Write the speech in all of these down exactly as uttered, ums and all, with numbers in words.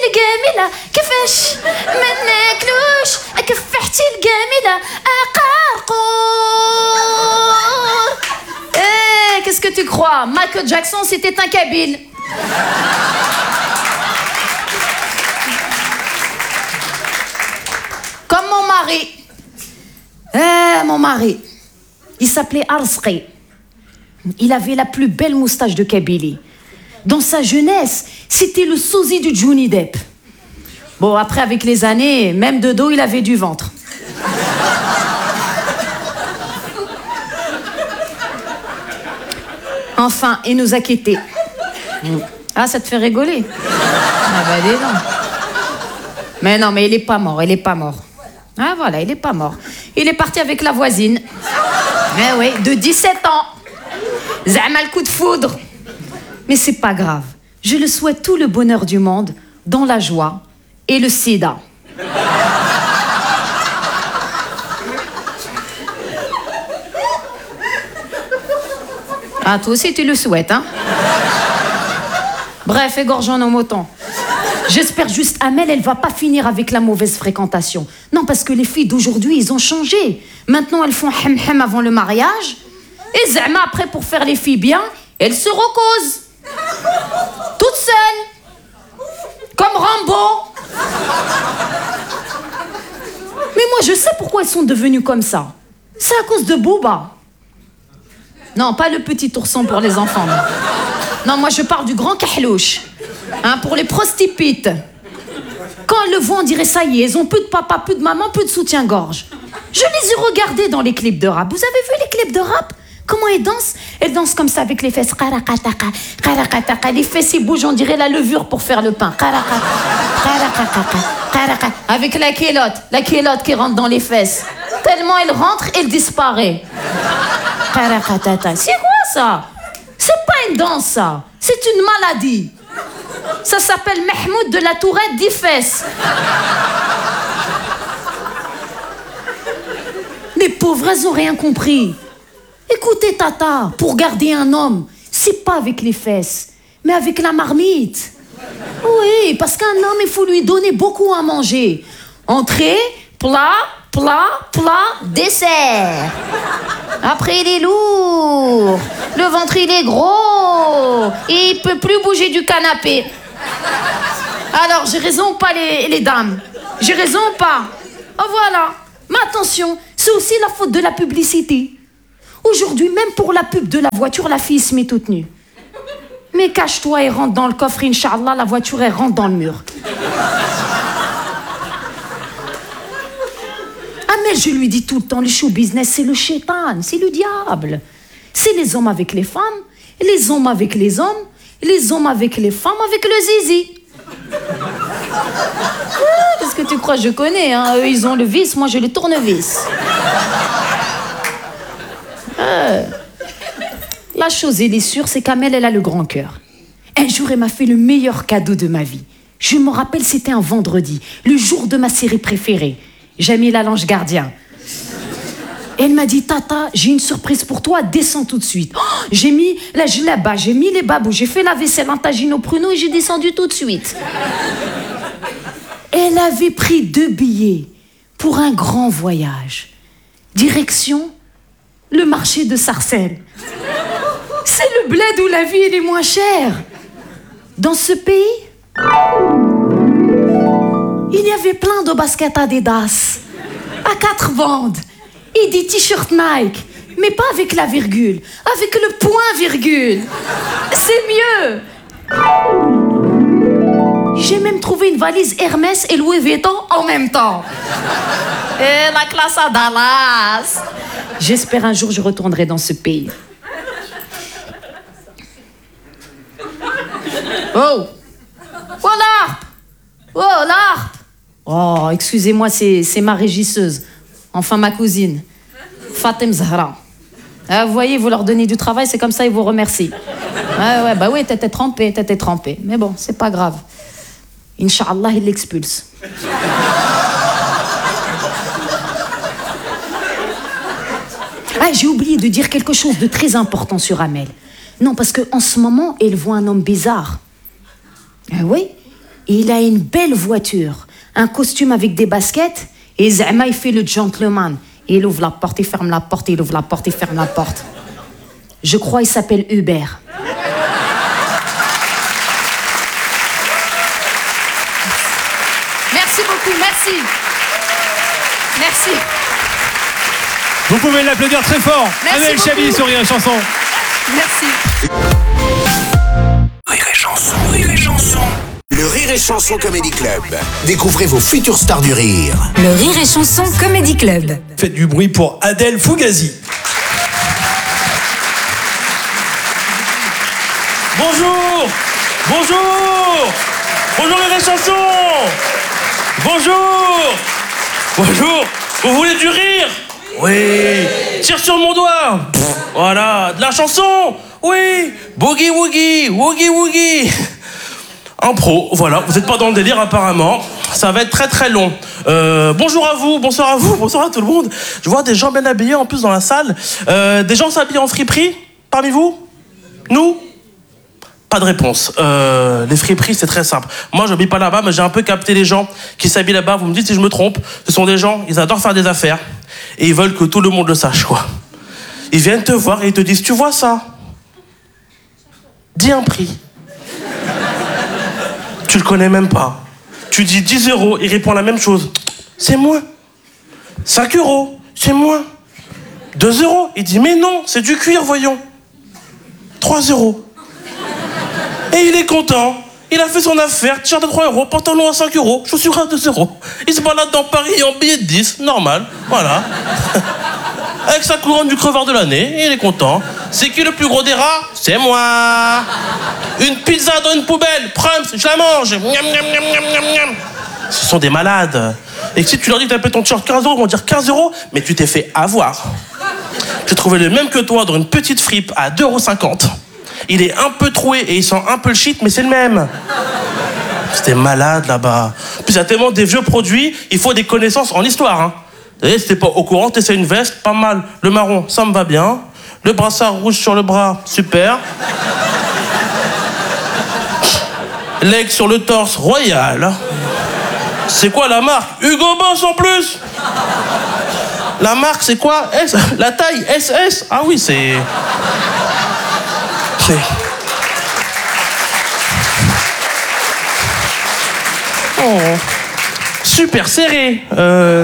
الجميلة كيفاش ما ناكلوش كفحتي الجميلة قرقور. Eh, qu'est-ce que tu crois? Michael Jackson, c'était un Kabyle. Comme mon mari. Eh, mon mari. Il s'appelait Arsqi. Il avait la plus belle moustache de Kabylie. Dans sa jeunesse, c'était le sosie du Johnny Depp. Bon, après, avec les années, même de dos, il avait du ventre. Enfin, il nous a quittés. Ah, ça te fait rigoler? Ah bah, dis donc. Mais non, mais il est pas mort, il est pas mort. Ah voilà, il est pas mort. Il est parti avec la voisine. Eh oui, de dix-sept ans. Zama le coup de foudre. Mais c'est pas grave. Je le souhaite tout le bonheur du monde, dans la joie et le sida. Ah, toi aussi, tu le souhaites, hein? Bref, égorgeons nos moutons. J'espère juste, Amel, elle va pas finir avec la mauvaise fréquentation. Non, parce que les filles d'aujourd'hui, ils ont changé. Maintenant, elles font hem-hem avant le mariage. Et Zama, après, pour faire les filles bien, elles se recosent. Toutes seules. Comme Rambo. Mais moi, je sais pourquoi elles sont devenues comme ça. C'est à cause de Booba. Non, pas le petit ourson pour les enfants. Non, non moi, je parle du grand kahlouche. Hein, pour les prostipites. Quand elles le voient, on dirait ça y est, elles ont peu de papa, peu de maman, peu de soutien-gorge. Je les ai regardées dans les clips de rap. Vous avez vu les clips de rap? Comment elles dansent? Elles dansent comme ça avec les fesses. Les fesses, ils bougent, on dirait la levure pour faire le pain. Avec la kélotte, la kélotte qui rentre dans les fesses. Tellement elle rentre, elle disparaît. C'est quoi ça? C'est pas une danse, ça. C'est une maladie. Ça s'appelle Mahmoud de la Tourette dix fesses. Les pauvres, elles n'ont rien compris. Écoutez, Tata, pour garder un homme, c'est pas avec les fesses, mais avec la marmite. Oui, parce qu'un homme, il faut lui donner beaucoup à manger. Entrée, plat, plat, plat, dessert. Après, il est lourd. Le ventre, il est gros. Et il peut plus bouger du canapé. Alors, j'ai raison ou pas, les, les dames? J'ai raison ou pas? Oh, voilà. Mais attention, c'est aussi la faute de la publicité. Aujourd'hui, même pour la pub de la voiture, la fille se met toute nue. Mais cache-toi et rentre dans le coffre, Inch'Allah, la voiture, elle rentre dans le mur. Ah, mais je lui dis tout le temps, le show business, c'est le shaitan, c'est le diable. C'est les hommes avec les femmes, les hommes avec les hommes, les hommes avec les femmes, avec le zizi. Ah, qu'est-ce que tu crois, je connais, hein? Eux, ils ont le vis, moi, je le tournevis. Euh, la chose, elle est sûre, c'est qu'Amel, elle a le grand cœur. Un jour, elle m'a fait le meilleur cadeau de ma vie. Je me rappelle, c'était un vendredi, le jour de ma série préférée. J'ai mis la l'ange gardien. Elle m'a dit, Tata, j'ai une surprise pour toi, descends tout de suite. Oh, j'ai mis la gelaba, j'ai mis les babous, j'ai fait la vaisselle en tagine au pruneau et j'ai descendu tout de suite. Elle avait pris deux billets pour un grand voyage. Direction le marché de Sarcelles. C'est le bled où la vie elle est moins chère. Dans ce pays, il y avait plein de baskets Adidas à quatre bandes et des t-shirts Nike, mais pas avec la virgule, avec le point virgule. C'est mieux. J'ai même trouvé une valise Hermès et Louis Vuitton en même temps. Et la classe à Dallas. J'espère un jour je retournerai dans ce pays. Oh! Oh, l'harpe! Oh, l'harpe! Oh, excusez-moi, c'est, c'est ma régisseuse. Enfin, ma cousine. Fatem Zahra. Ah, vous voyez, vous leur donnez du travail, c'est comme ça, ils vous remercient. Ouais, ouais, bah oui, t'étais trempé, t'étais trempé. Mais bon, c'est pas grave. Inch'Allah, il l'expulse. Ah, j'ai oublié de dire quelque chose de très important sur Amel. Non, parce qu'en ce moment, elle voit un homme bizarre. Ah oui, Et il a une belle voiture, un costume avec des baskets, et Zama, il fait le gentleman. Et il ouvre la porte, il ferme la porte, il ouvre la porte, il ferme la porte. Je crois qu'il s'appelle Hubert. Merci beaucoup, merci. Merci. Vous pouvez l'applaudir très fort. Amel Chabi sur Rire et Chanson. Merci. Rire et Chanson, Rire et Chanson. Le Rire et Chanson Comedy Club. Découvrez vos futures stars du rire. Le Rire et Chanson Comedy Club. Faites du bruit pour Adèle Fugazi. Bonjour. Bonjour. Bonjour Rire et Chanson. Bonjour. Bonjour. Vous voulez du rire? Oui. Tire sur mon doigt. Pff, voilà. De la chanson? Oui. Boogie woogie, woogie woogie. Impro, voilà. Vous n'êtes pas dans le délire apparemment. Ça va être très très long. Euh, bonjour à vous, bonsoir à vous, bonsoir à tout le monde. Je vois des gens bien habillés en plus dans la salle. Euh, des gens s'habillent en friperie parmi vous? Nous? Pas de réponse. Euh, les friperies, c'est très simple. Moi, je n'habite pas là-bas, mais j'ai un peu capté les gens qui s'habillent là-bas. Vous me dites si je me trompe. Ce sont des gens, ils adorent faire des affaires. Et ils veulent que tout le monde le sache, quoi. Ils viennent te voir et ils te disent, tu vois ça? Dis un prix. Tu le connais même pas. Tu dis dix euros, il répond la même chose. C'est moins. cinq euros, c'est moins. deux euros, il dit, mais non, c'est du cuir, voyons. trois euros. Et il est content. Il a fait son affaire, t-shirt à trois euros, pantalon à cinq euros, chaussures à deux euros. Il se balade dans Paris en billet de dix, normal, voilà. Avec sa couronne du crevard de l'année, il est content. C'est qui le plus gros des rats? C'est moi. Une pizza dans une poubelle, prums, je la mange. Miam, miam, miam, miam, miam, miam. Ce sont des malades. Et si tu leur dis que t'as payé ton t-shirt quinze euros, ils vont dire quinze euros, mais tu t'es fait avoir. J'ai trouvé le même que toi dans une petite fripe à deux euros cinquante. Il est un peu troué et il sent un peu le shit, mais c'est le même. C'était malade là-bas. Puis il y a tellement des vieux produits, il faut des connaissances en histoire. Hein. Et si t'es pas au courant, t'essaies une veste, pas mal. Le marron, ça me va bien. Le brassard rouge sur le bras, super. L'aigle sur le torse, royal. C'est quoi la marque? Hugo Boss en plus. La marque, c'est quoi? S. La taille, S S. Ah oui, c'est... C'est... Oh. Super serré. Euh...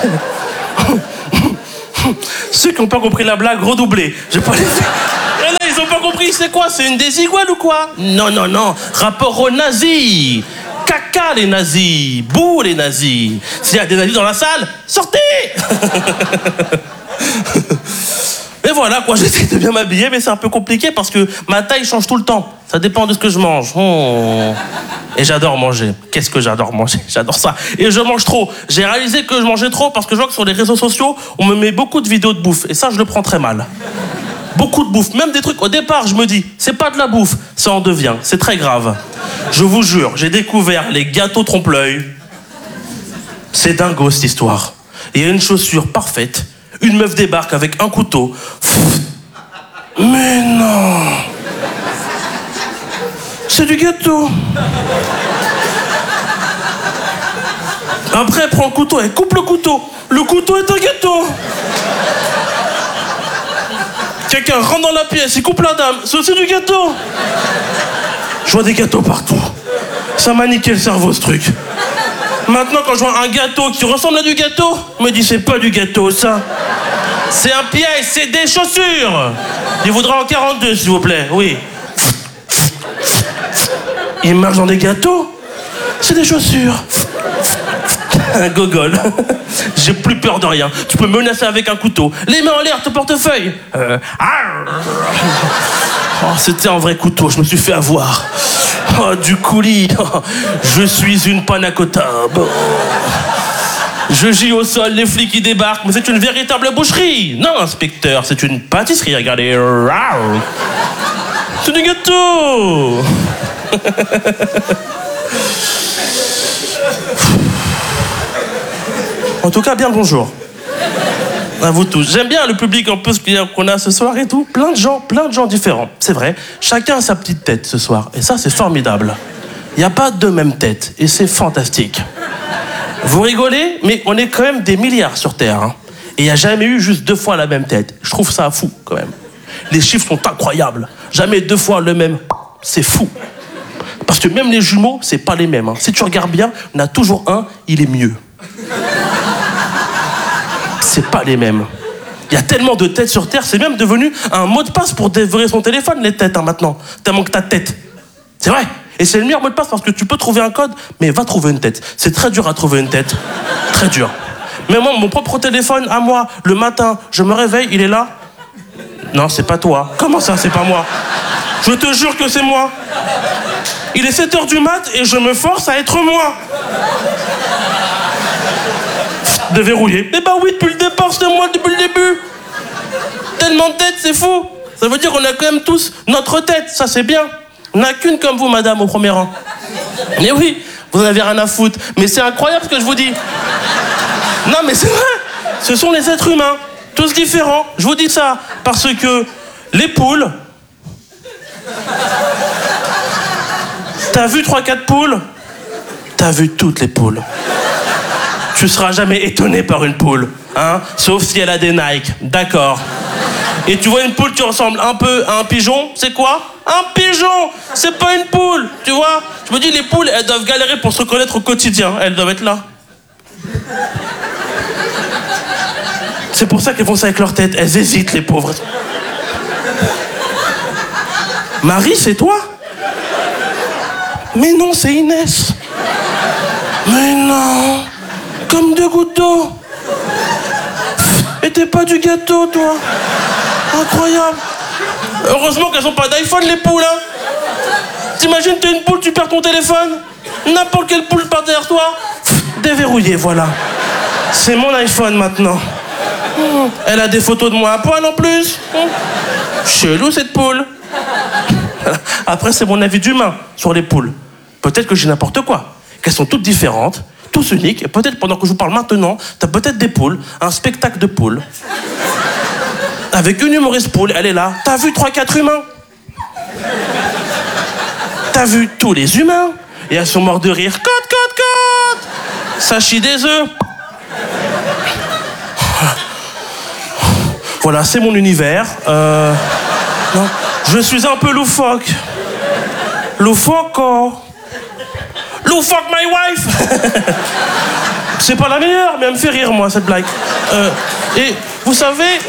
Ceux qui n'ont pas compris la blague, redoublez. J'ai pas les... Il y en a, ils ont pas compris, c'est quoi? C'est une des iguales ou quoi? Non, non, non. Rapport aux nazis. Caca les nazis. Bouh les nazis. S'il y a des nazis dans la salle, sortez. Et voilà, quoi, j'essaie de bien m'habiller, mais c'est un peu compliqué parce que ma taille change tout le temps. Ça dépend de ce que je mange. Oh. Et j'adore manger. Qu'est-ce que j'adore manger? J'adore ça. Et je mange trop. J'ai réalisé que je mangeais trop parce que je vois que sur les réseaux sociaux, on me met beaucoup de vidéos de bouffe. Et ça, je le prends très mal. Beaucoup de bouffe. Même des trucs, au départ, je me dis, c'est pas de la bouffe. Ça en devient. C'est très grave. Je vous jure, j'ai découvert les gâteaux trompe-l'œil. C'est dingo, cette histoire. Il y a une chaussure parfaite. Une meuf débarque avec un couteau. Mais non! C'est du gâteau. Après, elle prend le couteau, elle coupe le couteau. Le couteau est un gâteau. Quelqu'un rentre dans la pièce, il coupe la dame. C'est aussi du gâteau. Je vois des gâteaux partout. Ça m'a niqué le cerveau, ce truc. Maintenant, quand je vois un gâteau qui ressemble à du gâteau, je me dis, c'est pas du gâteau, ça. C'est un piège, c'est des chaussures. Il voudra en quarante-deux, s'il vous plaît, oui. Il marche dans des gâteaux. C'est des chaussures. Un gogol. J'ai plus peur de rien. Tu peux me menacer avec un couteau. Les mains en l'air, ton portefeuille. Euh... Oh, c'était un vrai couteau, je me suis fait avoir. Oh, du coulis. Oh, je suis une panna cotta. Bon. Je gis au sol, les flics qui débarquent, mais c'est une véritable boucherie. Non, inspecteur, c'est une pâtisserie, regardez. C'est du gâteau. En tout cas, bien le bonjour. À vous tous. J'aime bien le public un peu qu'on a ce soir et tout. Plein de gens, plein de gens différents. C'est vrai. Chacun a sa petite tête ce soir. Et ça, c'est formidable. Il n'y a pas deux mêmes têtes, et c'est fantastique. Vous rigolez, mais on est quand même des milliards sur Terre. Hein. Et il n'y a jamais eu juste deux fois la même tête. Je trouve ça fou, quand même. Les chiffres sont incroyables. Jamais deux fois le même. C'est fou. Parce que même les jumeaux, c'est pas les mêmes. Hein. Si tu regardes bien, il y en a toujours un, il est mieux. C'est pas les mêmes. Il y a tellement de têtes sur Terre, c'est même devenu un mot de passe pour déverrouiller son téléphone, les têtes, hein, maintenant. Tellement que t'as tête. C'est vrai. Et c'est le meilleur mot de passe parce que tu peux trouver un code, mais va trouver une tête. C'est très dur à trouver une tête. Très dur. Mais moi, mon propre téléphone, à moi, le matin, je me réveille, il est là. Non, c'est pas toi. Comment ça, c'est pas moi? Je te jure que c'est moi. Il est sept heures du mat et je me force à être moi. Déverrouillé. Eh ben oui, depuis le départ, c'était moi depuis le début. Tellement de têtes, c'est fou. Ça veut dire qu'on a quand même tous notre tête, ça c'est bien. On n'a qu'une comme vous, madame, au premier rang. Mais oui, vous en avez rien à foutre. Mais c'est incroyable ce que je vous dis. Non, mais c'est vrai. Ce sont les êtres humains, tous différents. Je vous dis ça parce que les poules... T'as vu trois quatre poules? T'as vu toutes les poules. Tu seras jamais étonné par une poule, hein? Sauf si elle a des Nike, d'accord. Et tu vois une poule qui ressemble un peu à un pigeon, c'est quoi? Un pigeon! C'est pas une poule, tu vois? Je me dis, les poules, elles doivent galérer pour se reconnaître au quotidien. Elles doivent être là. C'est pour ça qu'elles font ça avec leur tête. Elles hésitent, les pauvres. Marie, c'est toi? Mais non, c'est Inès. Mais non. Comme deux gouttes d'eau. Et t'es pas du gâteau, toi. Incroyable. Heureusement qu'elles ont pas d'iPhone, les poules, hein. T'imagines, t'es une poule, tu perds ton téléphone. N'importe quelle poule part derrière toi. Déverrouillé, voilà. C'est mon iPhone, maintenant. Elle a des photos de moi à poil, en plus. Chelou, cette poule. Après, c'est mon avis d'humain sur les poules. Peut-être que j'ai n'importe quoi. Qu'elles sont toutes différentes, tous uniques. Et peut-être, pendant que je vous parle maintenant, t'as peut-être des poules, un spectacle de poules. Avec une humoriste poule, elle est là. T'as vu trois quatre humains? T'as vu tous les humains? Et elles sont mortes de rire. Cote, cote, cote! Ça chie des œufs. Voilà, c'est mon univers. Euh... Non. Je suis un peu loufoque. Loufoco. Loufoque my wife. C'est pas la meilleure, mais elle me fait rire, moi, cette blague. Euh, et vous savez...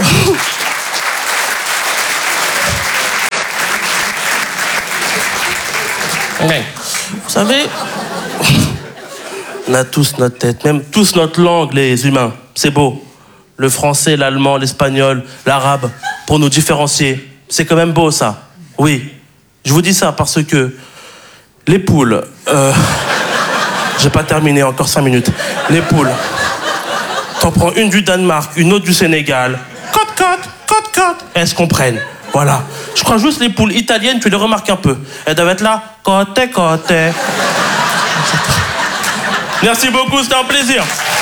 Okay. Vous savez... On a tous notre tête, même tous notre langue, les humains. C'est beau. Le français, l'allemand, l'espagnol, l'arabe, pour nous différencier. C'est quand même beau, ça. Oui. Je vous dis ça parce que les poules... Euh... J'ai pas terminé, encore cinq minutes. Les poules. T'en prends une du Danemark, une autre du Sénégal. Cote, cote, cote, cote. Elles se comprennent. Voilà. Je crois juste les poules italiennes, tu les remarques un peu. Elles doivent être là. Côté, côté. Merci beaucoup, c'était un plaisir.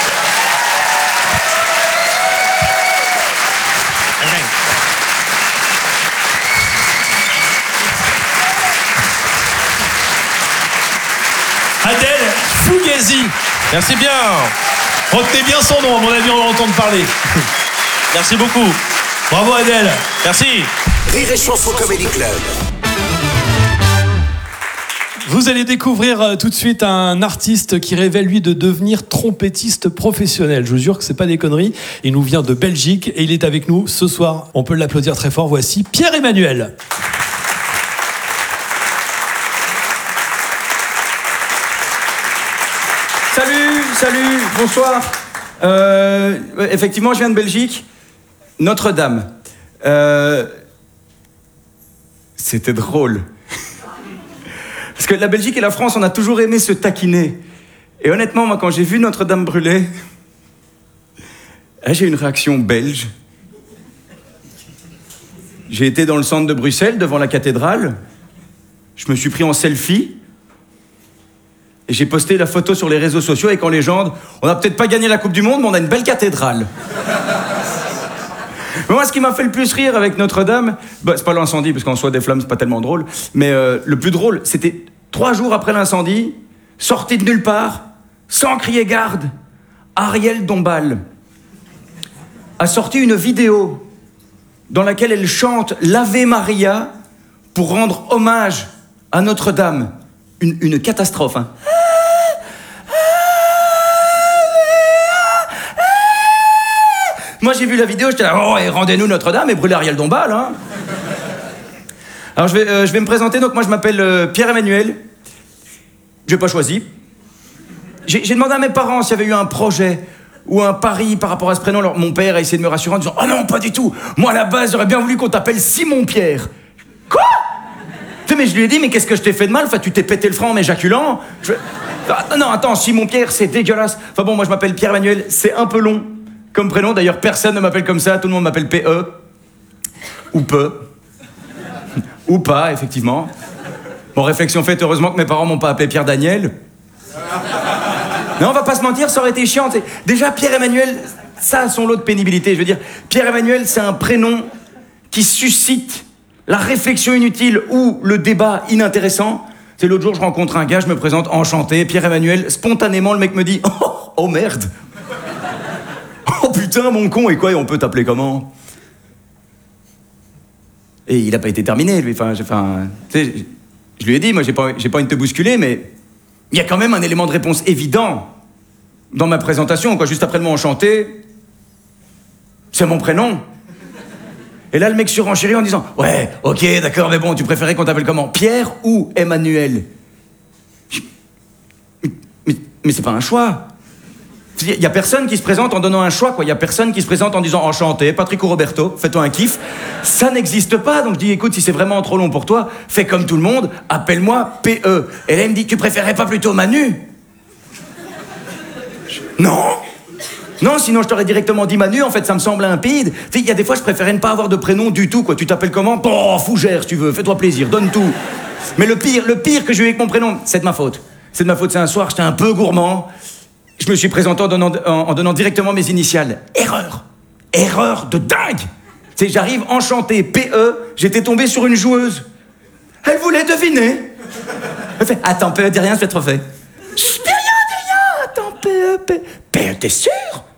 Adèle Fugazi. Merci bien. Retenez bien son nom, à mon avis, on va entendre parler. Merci beaucoup. Bravo Adèle. Merci. Rire et Chanson Comedy Club. Vous allez découvrir euh, tout de suite un artiste qui rêvait, lui, de devenir trompettiste professionnel. Je vous jure que c'est pas des conneries. Il nous vient de Belgique et il est avec nous ce soir. On peut l'applaudir très fort. Voici Pierre-Emmanuel. Salut, salut, bonsoir. Euh, effectivement, je viens de Belgique. Notre-Dame. Euh, c'était drôle. Parce que la Belgique et la France, on a toujours aimé se taquiner. Et honnêtement, moi, quand j'ai vu Notre-Dame brûler, j'ai eu une réaction belge. J'ai été dans le centre de Bruxelles, devant la cathédrale. Je me suis pris en selfie. Et j'ai posté la photo sur les réseaux sociaux avec en légende « On n'a peut-être pas gagné la Coupe du Monde, mais on a une belle cathédrale. » Mais moi, ce qui m'a fait le plus rire avec Notre-Dame, bah, c'est pas l'incendie, parce qu'en soi, des flammes, c'est pas tellement drôle, mais euh, le plus drôle, c'était trois jours après l'incendie, sorti de nulle part, sans crier garde, Ariel Dombal a sorti une vidéo dans laquelle elle chante l'Ave Maria pour rendre hommage à Notre-Dame. Une, une catastrophe, hein. Moi, j'ai vu la vidéo, j'étais là, oh, et rendez-nous Notre-Dame et brûlez Ariel Dombal, hein. Alors, je vais, euh, je vais me présenter. Donc, moi, je m'appelle euh, Pierre-Emmanuel. Je n'ai pas choisi. J'ai, j'ai demandé à mes parents s'il y avait eu un projet ou un pari par rapport à ce prénom. Alors, mon père a essayé de me rassurer en disant « Oh non, pas du tout. Moi, à la base, j'aurais bien voulu qu'on t'appelle Simon-Pierre. » Quoi? Mais je lui ai dit « Mais qu'est-ce que je t'ai fait de mal? Enfin, tu t'es pété le franc en éjaculant. Je... Ah, non, attends, Simon-Pierre, c'est dégueulasse. Enfin bon, moi, je m'appelle Pierre-Emmanuel. C'est un peu long comme prénom. D'ailleurs, personne ne m'appelle comme ça. Tout le monde m'appelle P E. Ou peu. Ou pas, effectivement. Bon, réflexion faite, heureusement que mes parents m'ont pas appelé Pierre-Daniel. Non, on va pas se mentir, ça aurait été chiant. T'sais. Déjà, Pierre-Emmanuel, ça a son lot de pénibilité. Je veux dire, Pierre-Emmanuel, c'est un prénom qui suscite la réflexion inutile ou le débat inintéressant. C'est l'autre jour, je rencontre un gars, je me présente enchanté, Pierre-Emmanuel. Spontanément, le mec me dit « Oh, oh merde. Oh putain, mon con, et quoi, et on peut t'appeler comment ?» Et il a pas été terminé, lui. Enfin, enfin, tu sais, je lui ai dit, moi, j'ai pas, j'ai pas envie de te bousculer, mais il y a quand même un élément de réponse évident dans ma présentation, quoi. Juste après le mot enchanté, c'est mon prénom. Et là, le mec surenchérit en disant « Ouais, ok, d'accord, mais bon, tu préférais qu'on t'appelle comment? Pierre ou Emmanuel ?» Mais, mais, mais c'est pas un choix. Il y a personne qui se présente en donnant un choix, quoi. Il y a personne qui se présente en disant « Enchanté, Patrick ou Roberto, fais-toi un kiff. » Ça n'existe pas. Donc je dis « Écoute, si c'est vraiment trop long pour toi, fais comme tout le monde, appelle-moi P E. » Et là, il me dit « Tu préférais pas plutôt Manu ?» Non. Non, sinon je t'aurais directement dit Manu, en fait, ça me semble limpide. Il y a des fois, je préférais ne pas avoir de prénom du tout, quoi. Tu t'appelles comment? Oh, Fougère, si tu veux, fais-toi plaisir, donne tout. Mais le pire, le pire que j'ai eu avec mon prénom, c'est de ma faute. C'est de ma faute, c'est un soir, j'étais un peu gourmand. Je me suis présenté en donnant, en, en donnant directement mes initiales. Erreur. Erreur de dingue. Tu sais, j'arrive enchanté, P E, j'étais tombé sur une joueuse. Elle voulait deviner. Elle fait, attends, P E, dis rien, je vais te refaire. Chut, dis rien, dis rien. Attends, P E, P E. P E, t'es sûr?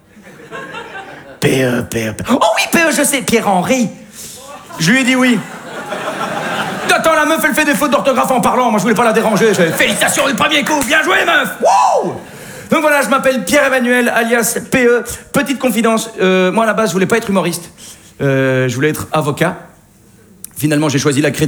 P E, P E, P E. Oh oui, P E, je sais, Pierre-Henri. Je lui ai dit oui. Attends, la meuf, elle fait des fautes d'orthographe en parlant. Moi, je voulais pas la déranger. Je fais, félicitations du premier coup. Bien joué, meuf. Wow. Donc voilà, je m'appelle Pierre-Emmanuel, alias P E. Petite confidence, euh, moi, à la base, je voulais pas être humoriste. Euh, je voulais être avocat. Finalement, j'ai choisi la crédibilité.